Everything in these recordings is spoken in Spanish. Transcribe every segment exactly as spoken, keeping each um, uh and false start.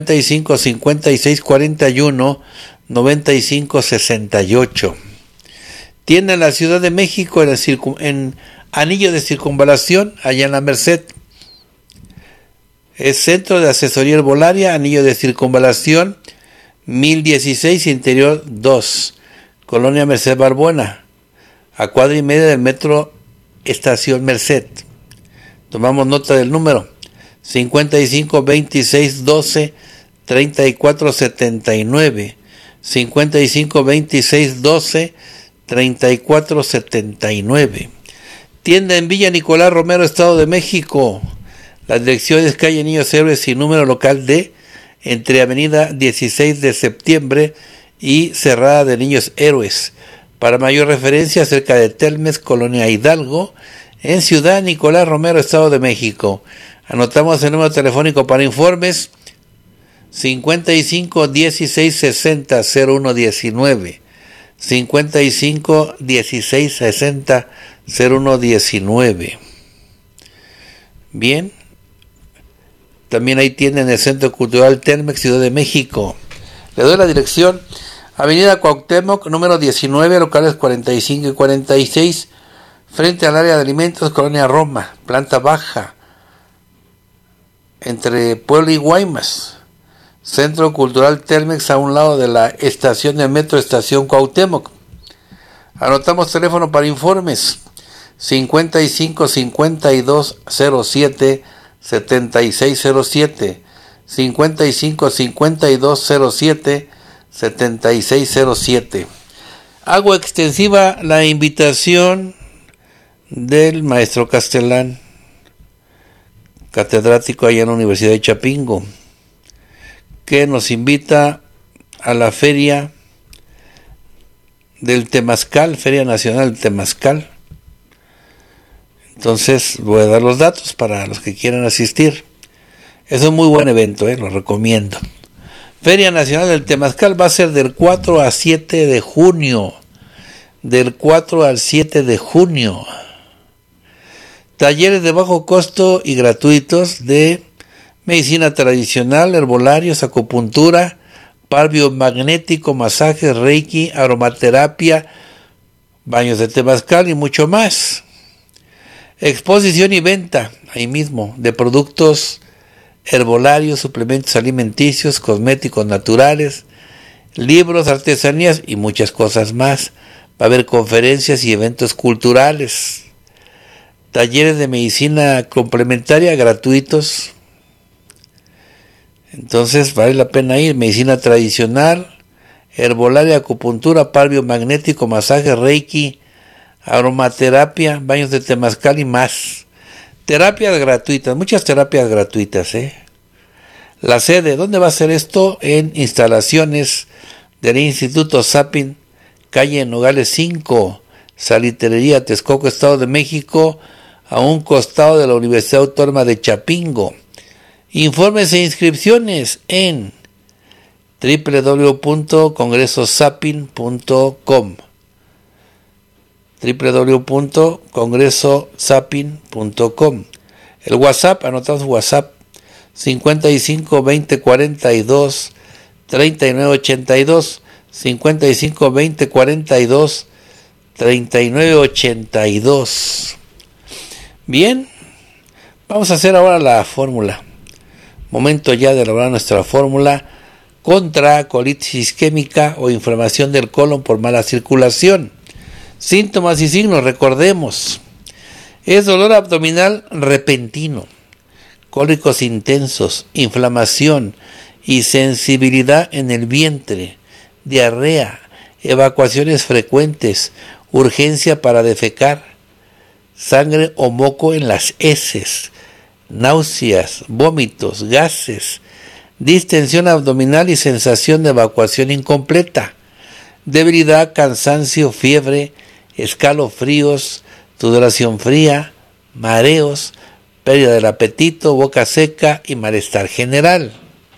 noventa y cinco, cincuenta y seis, cuarenta y uno, noventa y cinco, sesenta y ocho. Tiene en la Ciudad de México, en, el circun, en Anillo de Circunvalación, allá en la Merced. Es Centro de Asesoría Herbolaria, Anillo de Circunvalación, mil dieciséis, Interior dos, Colonia Merced Barbuena, a cuadra y media del metro Estación Merced. Tomamos nota del número cincuenta y cinco, veintiséis, doce, treinta y cuatro, setenta y nueve, cincuenta y cinco, veintiséis, doce, treinta y cuatro, setenta y nueve. Tienda en Villa Nicolás Romero, Estado de México. La dirección es calle Niños Héroes y número local D, entre avenida dieciséis de septiembre y Cerrada de Niños Héroes. Para mayor referencia, cerca de Telmes, Colonia Hidalgo, en Ciudad Nicolás Romero, Estado de México. Anotamos el número telefónico para informes: cincuenta y cinco, dieciséis, sesenta, cero uno diecinueve. cincuenta y cinco, dieciséis, sesenta, cero uno diecinueve. Bien. También ahí tienen el Centro Cultural Telmex, Ciudad de México. Le doy la dirección: Avenida Cuauhtémoc, número diecinueve, locales cuarenta y cinco y cuarenta y seis, frente al área de alimentos, Colonia Roma, planta baja, entre Puebla y Guaymas. Centro Cultural Telmex, a un lado de la estación de metro Estación Cuauhtémoc. Anotamos teléfono para informes: cincuenta y cinco, cincuenta y dos, cero siete, setenta y seis cero siete, cincuenta y cinco, cincuenta y dos, cero siete, setenta y seis cero siete. Hago extensiva la invitación del maestro Castelán, catedrático allá en la Universidad de Chapingo, que nos invita a la feria del Temazcal, Feria Nacional del Temazcal. Entonces voy a dar los datos para los que quieran asistir. Es un muy buen evento, eh, lo recomiendo. Feria Nacional del Temazcal va a ser del cuatro a siete de junio. Del cuatro al siete de junio. Talleres de bajo costo y gratuitos de medicina tradicional, herbolarios, acupuntura, par biomagnético, masajes, reiki, aromaterapia, baños de temazcal y mucho más. Exposición y venta, ahí mismo, de productos herbolarios, suplementos alimenticios, cosméticos naturales, libros, artesanías y muchas cosas más. Va a haber conferencias y eventos culturales. Talleres de medicina complementaria gratuitos. Entonces vale la pena ir. Medicina tradicional, herbolaria, acupuntura, par biomagnético, masaje, reiki, aromaterapia, baños de temazcal y más. Terapias gratuitas, muchas terapias gratuitas, ¿eh? La sede, ¿dónde va a ser esto? En instalaciones del Instituto Sapin, calle Nogales cinco, Salitrería, Texcoco, Estado de México, a un costado de la Universidad Autónoma de Chapingo. Informes e inscripciones en doble u doble u doble u punto congreso sapin punto com. doble u doble u doble u punto congreso sapin punto com. El WhatsApp, anotamos WhatsApp: cincuenta y cinco, veinte, cuarenta y dos, treinta y nueve ochenta y dos, cincuenta y cinco, veinte, cuarenta y dos, treinta y nueve ochenta y dos. Bien, vamos a hacer ahora la fórmula. Momento ya de elaborar nuestra fórmula contra colitis isquémica o inflamación del colon por mala circulación. Síntomas y signos, recordemos: es dolor abdominal repentino, cólicos intensos, inflamación y sensibilidad en el vientre, diarrea, evacuaciones frecuentes, urgencia para defecar, sangre o moco en las heces, náuseas, vómitos, gases, distensión abdominal y sensación de evacuación incompleta, debilidad, cansancio, fiebre, escalofríos, sudoración fría, mareos, pérdida del apetito, boca seca y malestar general.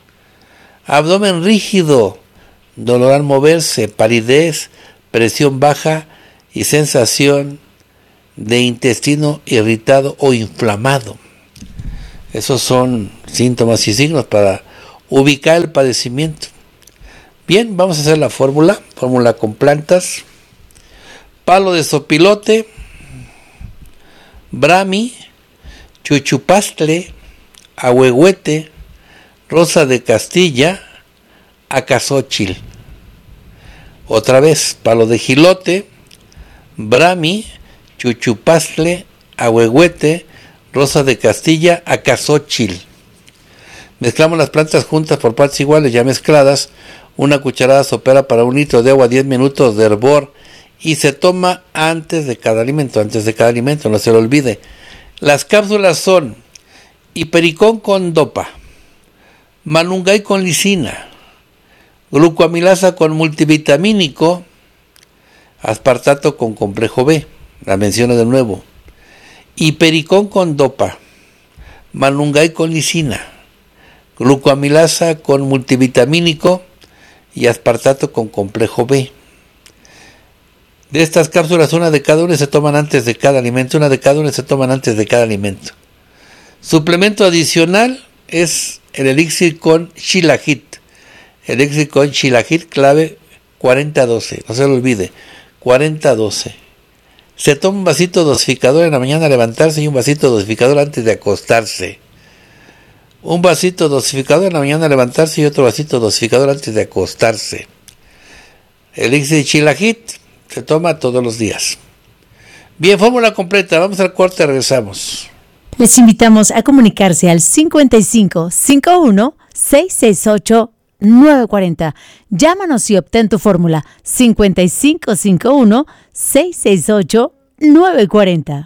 Abdomen rígido, dolor al moverse, palidez, presión baja y sensación de intestino irritado o inflamado. Esos son síntomas y signos para ubicar el padecimiento. Bien, vamos a hacer la fórmula, fórmula con plantas: palo de sopilote, brami, chuchupastle, ahuehuete, rosa de Castilla, acazóchil. Otra vez: palo de jilote, brami, chuchupastle, ahuehuete, rosa de Castilla, acazóchil. Mezclamos las plantas juntas por partes iguales, ya mezcladas. Una cucharada sopera para un litro de agua, diez minutos de hervor, y se toma antes de cada alimento, antes de cada alimento, no se lo olvide. Las cápsulas son hipericón con dopa, manungay con lisina, glucoamilasa con multivitamínico, aspartato con complejo B. La menciono de nuevo: hipericón con dopa, manungay con lisina, glucoamilasa con multivitamínico y aspartato con complejo B. De estas cápsulas, una de cada una se toman antes de cada alimento, una de cada una se toman antes de cada alimento. Suplemento adicional es el elixir con shilajit. El elixir con shilajit clave cuarenta doce, no se lo olvide, cuarenta doce. Se toma un vasito dosificador en la mañana al levantarse y un vasito dosificador antes de acostarse. Un vasito dosificador en la mañana al levantarse y otro vasito dosificador antes de acostarse. El elixir shilajit se toma todos los días. Bien, fórmula completa. Vamos al corte, regresamos. Les invitamos a comunicarse al cincuenta y cinco cincuenta y uno seiscientos sesenta y ocho nueve cuarenta. Llámanos y obtén tu fórmula cincuenta y cinco cincuenta y uno seiscientos sesenta y ocho nueve cuarenta.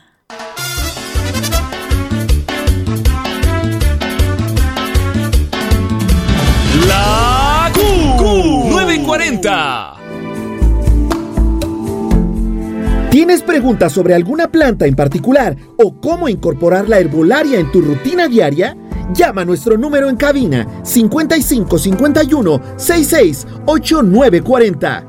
La Q nueve cuarenta. ¿Tienes preguntas sobre alguna planta en particular o cómo incorporar la herbolaria en tu rutina diaria? Llama a nuestro número en cabina cincuenta y cinco cincuenta y uno sesenta y seis ochenta y nueve cuarenta.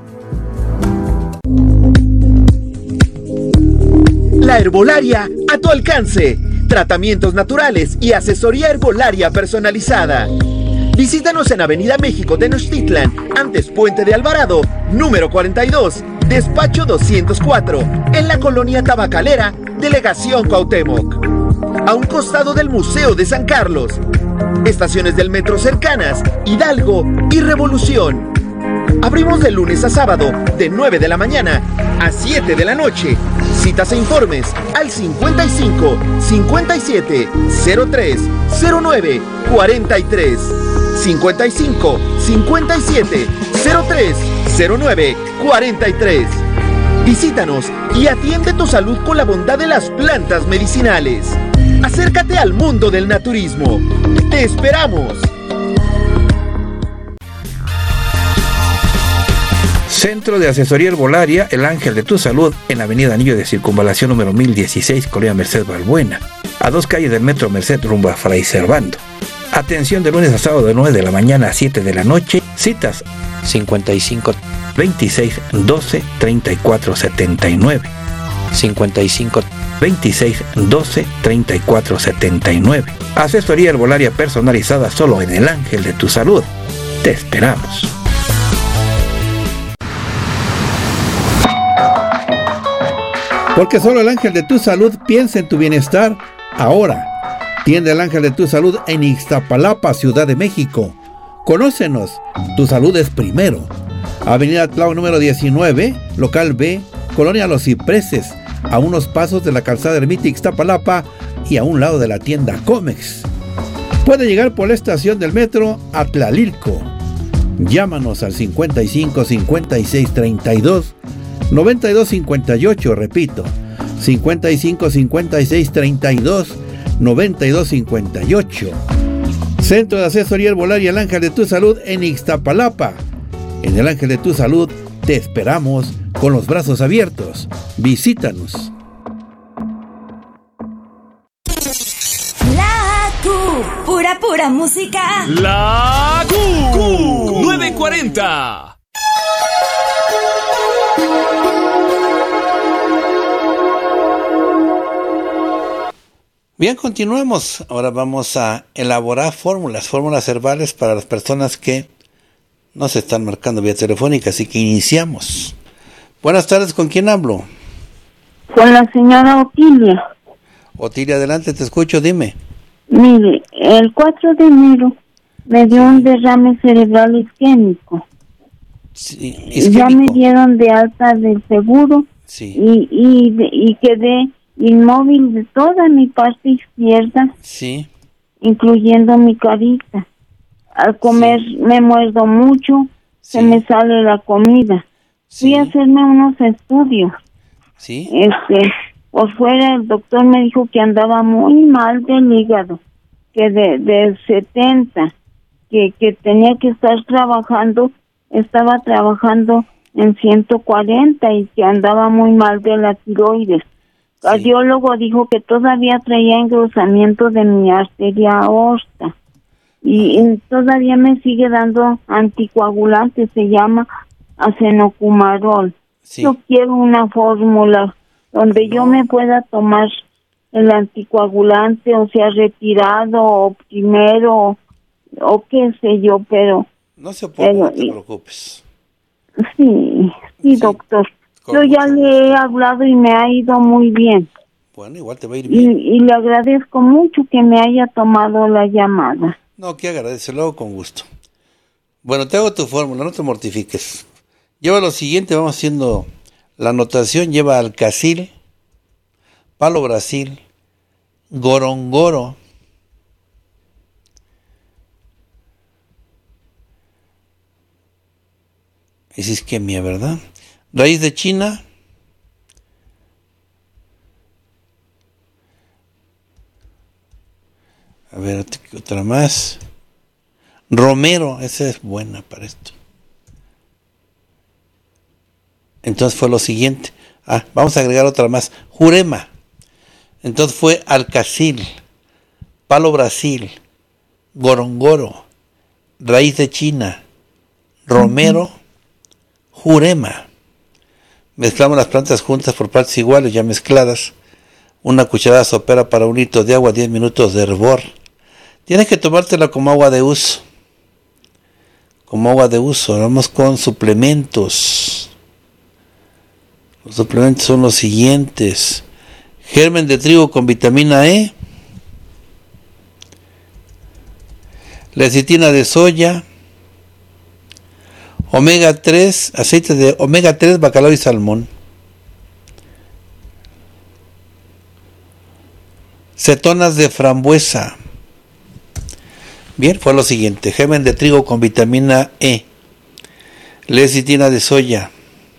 La herbolaria a tu alcance. Tratamientos naturales y asesoría herbolaria personalizada. Visítanos en Avenida México Tenochtitlan, antes Puente de Alvarado, número cuarenta y dos, despacho doscientos cuatro, en la colonia Tabacalera, Delegación Cuauhtémoc. A un costado del Museo de San Carlos. Estaciones del metro cercanas, Hidalgo y Revolución. Abrimos de lunes a sábado, de nueve de la mañana a siete de la noche. Citas e informes al cincuenta y cinco cincuenta y siete cero tres cero nueve cuarenta y tres. cincuenta y cinco cincuenta y siete cero tres cero nueve cuarenta y tres. Visítanos y atiende tu salud con la bondad de las plantas medicinales. Acércate al mundo del naturismo. ¡Te esperamos! Centro de Asesoría Herbolaria El Ángel de tu Salud, en Avenida Anillo de Circunvalación número mil dieciséis, Colonia Merced Balbuena, a dos calles del Metro Merced rumbo a Fray Servando. Atención de lunes a sábado de nueve de la mañana a siete de la noche. Citas cincuenta y cinco veintiséis doce treinta y cuatro setenta y nueve. cincuenta y cinco veintiséis doce treinta y cuatro setenta y nueve. Asesoría herbolaria personalizada solo en El Ángel de tu Salud. Te esperamos. Porque solo el Ángel de tu Salud piensa en tu bienestar. Ahora, tienda El Ángel de tu Salud en Ixtapalapa, Ciudad de México. Conócenos, tu salud es primero. Avenida Tláhuac número diecinueve, local B, Colonia Los Cipreses, a unos pasos de la calzada Ermita Ixtapalapa y a un lado de la tienda Comex. Puede llegar por la estación del metro a Tlalilco. Llámanos al cincuenta y cinco cincuenta y seis treinta y dos noventa y dos cincuenta y ocho, repito, cincuenta y cinco cincuenta y seis treinta y dos noventa y dos cincuenta y ocho. Centro de Asesoría Herbolaria El Ángel de tu Salud en Ixtapalapa. En El Ángel de tu Salud te esperamos con los brazos abiertos. Visítanos. La Q, pura pura música. La Q nueve cuarenta. Bien, continuemos. Ahora vamos a elaborar fórmulas, fórmulas herbales para las personas que no se están marcando vía telefónica, así que iniciamos. Buenas tardes, ¿con quién hablo? Con la señora Otilia. Otilia, adelante, te escucho, dime. Mire, el cuatro de enero me dio un derrame cerebral isquémico. Sí, ya me dieron de alta del seguro. Sí. y, y, y quedé inmóvil de toda mi parte izquierda, sí, incluyendo mi carita. Al comer sí. me muerdo mucho, sí. se me sale la comida. Sí. Fui a hacerme unos estudios. Sí. Este, por fuera el doctor me dijo que andaba muy mal del hígado, que de, de setenta, que, que tenía que estar trabajando, estaba trabajando en ciento cuarenta y que andaba muy mal de la tiroides. El sí. cardiólogo dijo que todavía traía engrosamiento de mi arteria aorta y, y todavía me sigue dando anticoagulante, se llama acenocumarol. Sí. Yo quiero una fórmula donde no. yo me pueda tomar el anticoagulante, o sea, retirado o primero o, o qué sé yo, pero... No se puede, pero, no te preocupes. Sí, sí, sí, doctor. Yo ya le gusto. he hablado y me ha ido muy bien. Bueno, igual te va a ir bien. Y, y le agradezco mucho que me haya tomado la llamada. No, que agradecelo con gusto. Bueno, te hago tu fórmula, no te mortifiques. Lleva lo siguiente, vamos haciendo la anotación. Lleva alcacil, palo brasil, gorongoro, es isquemia, ¿verdad? Raíz de China, a ver, otra más, romero, esa es buena para esto. Entonces fue lo siguiente. Ah, vamos a agregar otra más, jurema. Entonces fue alcacil, palo brasil, gorongoro, raíz de China, romero, uh-huh. jurema. Mezclamos las plantas juntas por partes iguales, ya mezcladas. Una cucharada sopera para un litro de agua, diez minutos de hervor. Tienes que tomártela como agua de uso. Como agua de uso. Vamos con suplementos. Los suplementos son los siguientes. Germen de trigo con vitamina E. Lecitina de soya. Omega tres, aceite de omega tres, bacalao y salmón. Cetonas de frambuesa. Bien, fue lo siguiente. Germen de trigo con vitamina E. Lecitina de soya.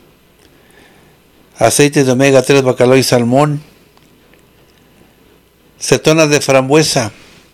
Aceite de omega tres, bacalao y salmón. Cetonas de frambuesa.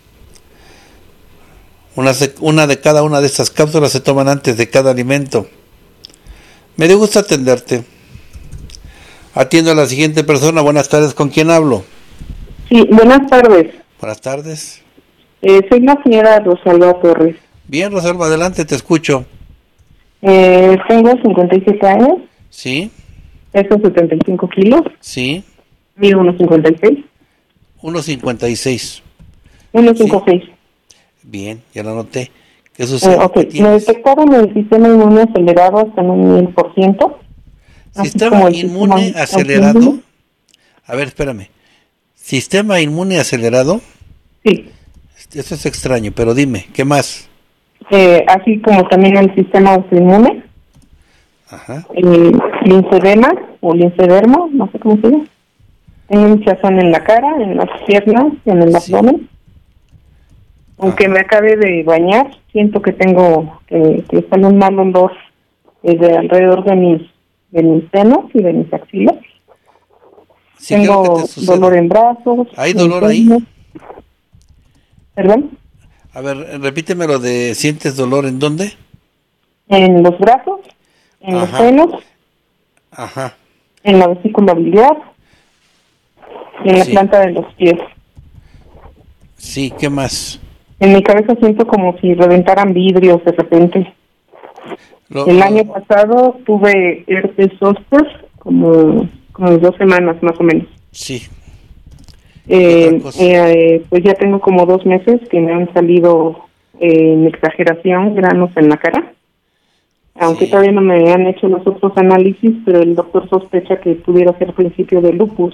Una, una de cada una de estas cápsulas se toman antes de cada alimento. Me dio gusto atenderte. Atiendo a la siguiente persona. Buenas tardes, ¿con quién hablo? Sí, buenas tardes. Buenas tardes. Eh, soy la señora Rosalba Torres. Bien, Rosalba, adelante, te escucho. Eh, tengo cincuenta y siete años. Sí. Peso setenta y cinco kilos. Sí. Mido uno cincuenta y seis. uno cincuenta y seis. uno cincuenta y seis. Sí. Bien, ya lo anoté. ¿Qué sucede? Eh, ok, me detectaron el sistema inmune acelerado hasta en un mil por ciento. ¿Sistema inmune sistema acelerado? Inmune. A ver, espérame. ¿Sistema inmune acelerado? Sí. Eso es extraño, pero dime, ¿qué más? Eh, así como también el sistema autoinmune. Ajá. El linfedema o linfedermo, no sé cómo se llama. Tengo hinchazón en la cara, en las piernas, en el sí. abdomen. Aunque me acabe de bañar, siento que tengo, que, que sale un mal olor desde alrededor de mis, de mis senos y de mis axilas. Sí, tengo dolor en brazos. ¿Hay dolor ahí? ¿Perdón? A ver, repíteme lo de, ¿sientes dolor en dónde? En los brazos, en Ajá. los senos, Ajá. en la vesícula biliar y en la sí. planta de los pies. Sí, ¿qué más? En mi cabeza siento como si reventaran vidrios de repente. Lo, El lo... año pasado tuve herpes zóster como, como dos semanas más o menos. Sí. Eh, eh, pues ya tengo como dos meses que me han salido eh, en exageración granos en la cara. Aunque sí. Todavía no me han hecho los otros análisis, pero el doctor sospecha que pudiera ser principio de lupus.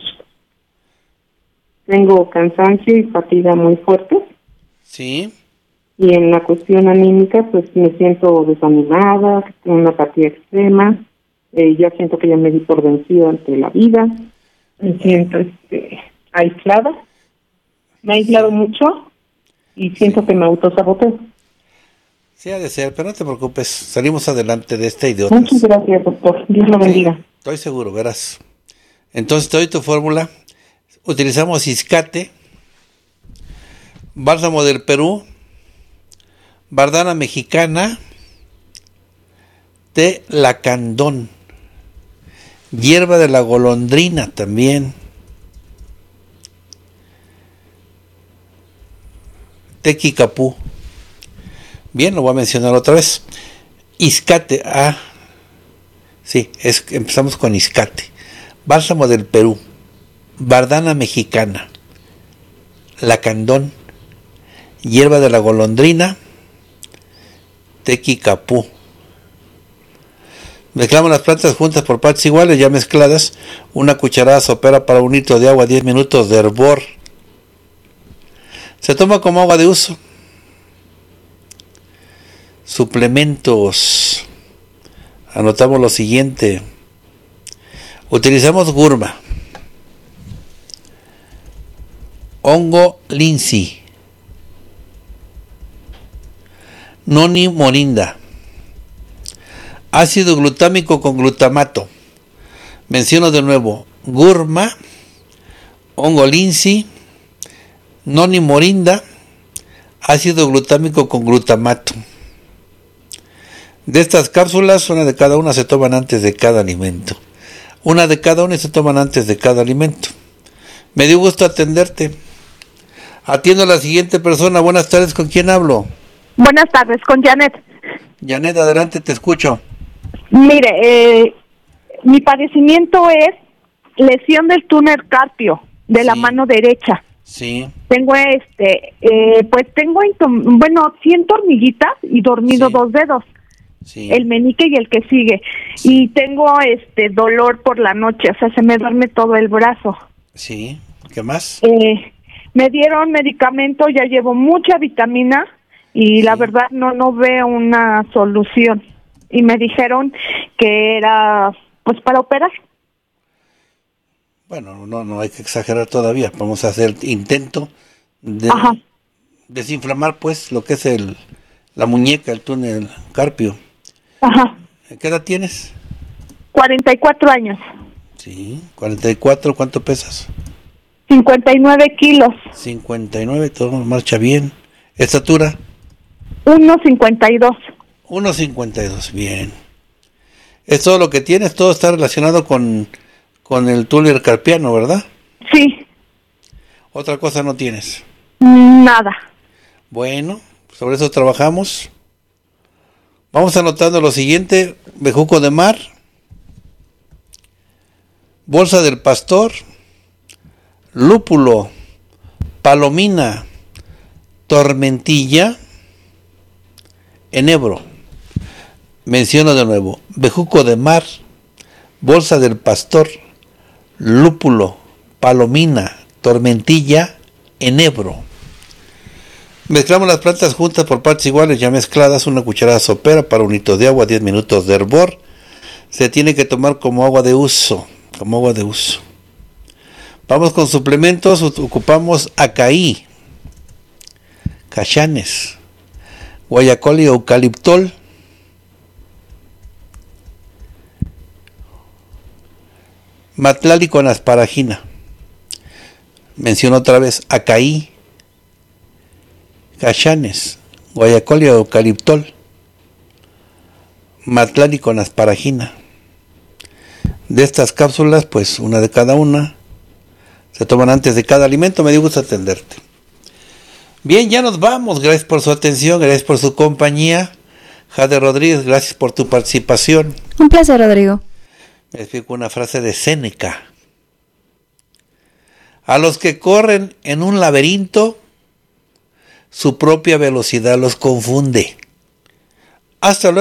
Tengo cansancio y fatiga muy fuerte. Sí. Y en la cuestión anímica, pues me siento desanimada, tengo una apatía extrema. Eh, ya siento que ya me di por vencida ante la vida. Me siento este, aislada. Me he aislado mucho y siento que me autosaboteo. Sí, ha de ser, pero no te preocupes. Salimos adelante de esta y de otras. Muchas gracias, doctor. Dios lo bendiga. Sí, estoy seguro, verás. Entonces te doy tu fórmula. Utilizamos Iscate, bálsamo del Perú, bardana mexicana, té lacandón, hierba de la golondrina también, té quicapú. Bien, lo voy a mencionar otra vez. Iscate, ah, sí, es, empezamos con Iscate, bálsamo del Perú, bardana mexicana, lacandón, hierba de la golondrina, té quicapú. Mezclamos las plantas juntas por partes iguales, ya mezcladas, una cucharada sopera para un litro de agua, diez minutos de hervor. Se toma como agua de uso. Suplementos. Anotamos lo siguiente. Utilizamos Gurma, hongo linsi, noni morinda, ácido glutámico con glutamato. Menciono de nuevo: Gurma, hongo linsi, noni morinda, ácido glutámico con glutamato. De estas cápsulas, una de cada una se toman antes de cada alimento. Una de cada una se toman antes de cada alimento. Me dio gusto atenderte. Atiendo a la siguiente persona. Buenas tardes, ¿con quién hablo? Buenas tardes, con Janet. Janet, adelante, te escucho. Mire, eh, mi padecimiento es lesión del túnel carpio de sí. la mano derecha. Sí. Tengo este, eh, pues tengo, bueno, siento hormiguitas y dormido sí. dos dedos. Sí. El meñique y el que sigue. Sí. Y tengo este dolor por la noche, o sea, se me duerme todo el brazo. Sí. ¿Qué más? Eh, me dieron medicamento, ya llevo mucha vitamina y sí. la verdad no no veo una solución. Y me dijeron que era pues para operar. Bueno, no no hay que exagerar todavía. Vamos a hacer intento de Ajá. desinflamar pues lo que es el la muñeca, el túnel carpio. Ajá. ¿Qué edad tienes? cuarenta y cuatro años. Sí, cuarenta y cuatro, ¿cuánto pesas? cincuenta y nueve kilos. cincuenta y nueve, todo marcha bien. ¿Estatura? uno cincuenta y dos. uno cincuenta y dos, bien. Es todo lo que tienes, todo está relacionado con, con el túnel carpiano, ¿verdad? Sí. ¿Otra cosa no tienes? Nada. Bueno, sobre eso trabajamos. Vamos anotando lo siguiente: bejuco de mar, bolsa del pastor, lúpulo, palomina, tormentilla, enebro. Menciono de nuevo: bejuco de mar, bolsa del pastor, lúpulo, palomina, tormentilla, enebro. Mezclamos las plantas juntas por partes iguales, ya mezcladas, una cucharada sopera para un litro de agua, diez minutos de hervor. Se tiene que tomar como agua de uso, como agua de uso. Vamos con suplementos. Ocupamos acaí, cachanes, guayacol y eucaliptol, matlali con asparagina. Menciono otra vez: acaí, cachanes, guayacol y eucaliptol, matlali con asparagina. De estas cápsulas, pues una de cada una se toman antes de cada alimento. Me dio gusto atenderte. Bien, ya nos vamos. Gracias por su atención, gracias por su compañía. Jade Rodríguez, gracias por tu participación. Un placer, Rodrigo. Me explico una frase de Séneca. A los que corren en un laberinto, su propia velocidad los confunde. Hasta luego.